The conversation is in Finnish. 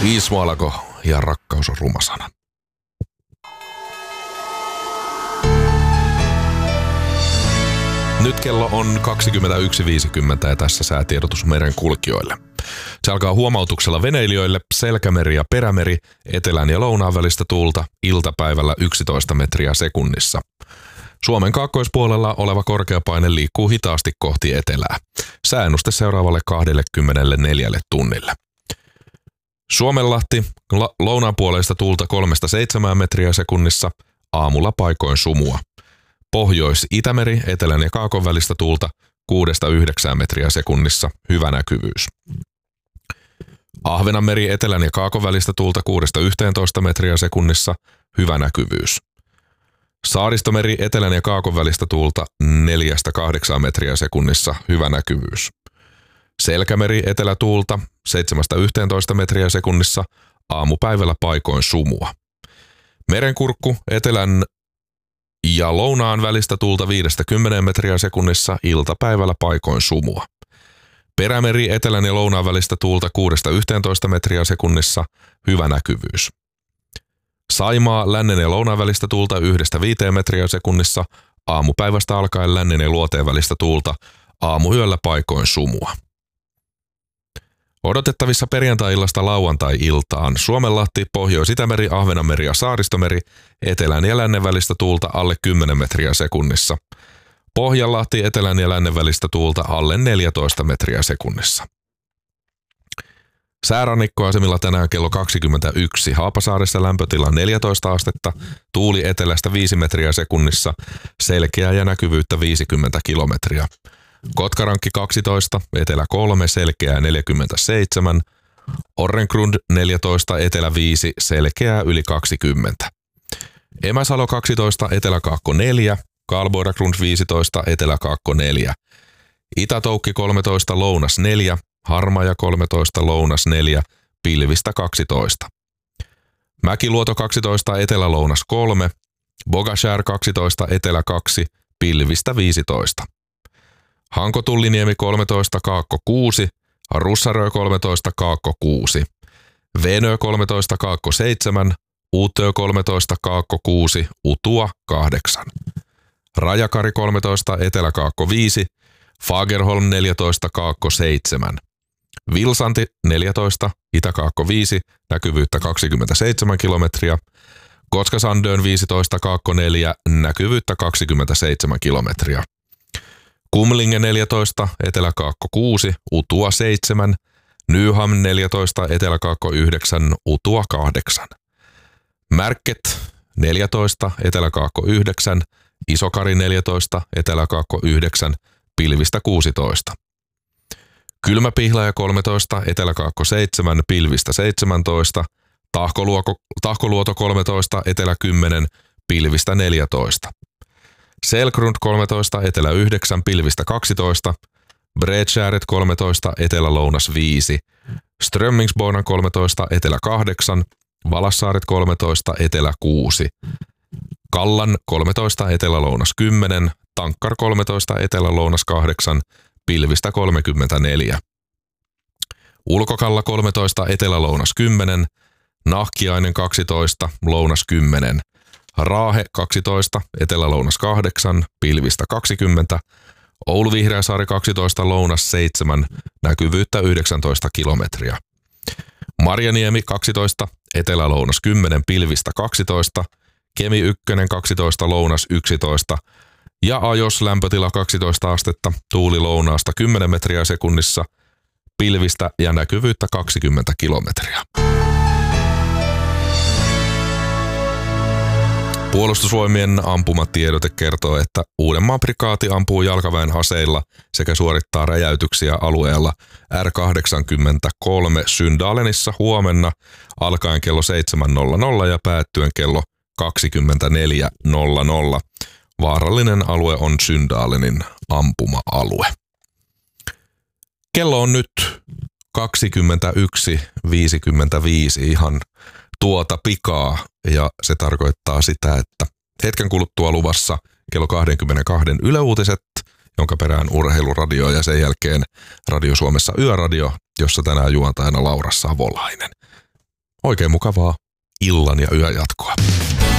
Ismo ja rakkaus on ruma sana. Nyt kello on 21.50 ja tässä säätiedotus meren kulkijoille. Se alkaa huomautuksella veneilijöille, selkämeri ja perämeri, etelän ja lounaan välistä tuulta, iltapäivällä 11 metriä sekunnissa. Suomen kaakkoispuolella oleva korkeapaine liikkuu hitaasti kohti etelää. Sääennuste seuraavalle 24 tunnille. Suomenlahti, lounaanpuoleista tuulta 3-7 metriä sekunnissa, aamulla paikoin sumua. Pohjois-Itämeri, etelän ja kaakon välistä tuulta 6-9 metriä sekunnissa, hyvä näkyvyys. Ahvenanmeri, etelän ja kaakon välistä tuulta 6-11 metriä sekunnissa, hyvä näkyvyys. Saaristomeri, etelän ja kaakon välistä tuulta 4-8 metriä sekunnissa, hyvä näkyvyys. Selkämeri, etelätuulta 7-11 metriä sekunnissa, aamupäivällä paikoin sumua. Merenkurkku, etelän ja lounaan välistä tuulta 5-10 metriä sekunnissa, iltapäivällä paikoin sumua. Perämeri, etelän ja lounaan välistä tuulta 6-11 metriä sekunnissa, hyvä näkyvyys. Saimaa, lännen ja lounaan välistä tuulta 1-5 metriä sekunnissa, aamupäivästä alkaen lännen ja luoteen välistä tuulta, aamuyöllä paikoin sumua. Odotettavissa perjantai-illasta lauantai-iltaan Suomenlahti, Pohjois-Itämeri, Ahvenanmeri ja Saaristomeri, etelän ja lännen välistä tuulta alle 10 metriä sekunnissa. Pohjanlahti, etelän ja lännen välistä tuulta alle 14 metriä sekunnissa. Säärannikkoasemilla tänään kello 21. Haapasaaressa lämpötila 14 astetta, tuuli etelästä 5 metriä sekunnissa, selkeää ja näkyvyyttä 50 kilometriä. Kotkarankki 12, etelä 3, selkeää 47, Orrengrund 14, etelä 5, selkeää yli 20. Emäsalo 12, eteläkaakko 4, Karlborg 15, eteläkaakko 4, Itä-Toukki 13, lounas 4, Harmaja 13, lounas 4, pilvistä 12. Mäkiluoto 12, etelä-lounas 3, Bogashär 12, etelä 2, pilvistä 15. Hanko-Tulliniemi 13, kaakko 6, Russarö 13, kaakko 6, Venö 13, kaakko 7, Utö 13, kaakko 6, Utua 8. Rajakari 13, eteläkaakko 5, Fagerholm 14, kaakko 7. Vilsanti 14, itäkaakko 5, näkyvyyttä 27 kilometriä. Koskasandön 15, kaakko 4, näkyvyyttä 27 kilometriä. Kumlinge 14, eteläkaakko 6, Utua 7, Nyham 14, eteläkaakko 9, Utua 8. Märket 14, eteläkaakko 9, Isokari 14, eteläkaakko 9, pilvistä 16. Kylmäpihlaja 13, eteläkaakko 7, pilvistä 17, Tahkoluoto 13, etelä 10, pilvistä 14. Selkrund 13, etelä 9, pilvistä 12, Bredskäret 13, etelä-lounas 5, Strömmingsborna 13, etelä 8, Valassaaret 13, etelä 6, Kallan 13, etelä-lounas 10, Tankkar 13, etelä-lounas 8, pilvistä 34. Ulkokalla 13, etelä-lounas 10, Nahkiainen 12, lounas 10, Raahe 12, etelä-lounas 8, pilvistä 20, Oulu-Vihreäsaari 12, lounas 7, näkyvyyttä 19 kilometriä. Marjaniemi 12, etelä-lounas 10, pilvistä 12, Kemi 1 12, lounas 11 ja Ajos lämpötila 12 astetta, tuuli lounaasta 10 metriä sekunnissa, pilvistä ja näkyvyyttä 20 kilometriä. Puolustusvoimien ampumatiedote kertoo, että Uudenmaan prikaati ampuu jalkaväen aseilla sekä suorittaa räjäytyksiä alueella R83 Syndalenissa huomenna alkaen kello 7.00 ja päättyen kello 24.00. Vaarallinen alue on Syndalenin ampuma-alue. Kello on nyt 21.55 ihan tuota pikaa ja se tarkoittaa sitä, että hetken kuluttua luvassa kello 22 Yle Uutiset, jonka perään urheiluradio ja sen jälkeen Radio Suomessa Yöradio, jossa tänään juontajana Laura Savolainen. Oikein mukavaa illan ja yön jatkoa.